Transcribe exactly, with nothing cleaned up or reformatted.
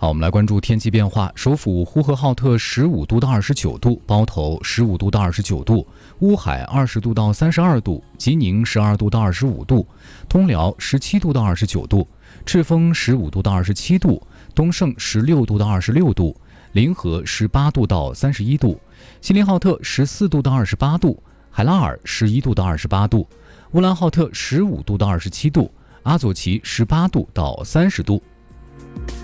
好，我们来关注天气变化。首府呼和浩特十五度到二十九度，包头十五度到二十九度，乌海二十度到三十二度，吉宁十二度到二十五度，通辽十七度到二十九度，赤峰十五度到二十七度，东胜十六度到二十六度，临河十八度到三十一度，锡林浩特十四度到二十八度，海拉尔十一度到二十八度，乌兰浩特十五度到二十七度，阿左旗十八度到三十度。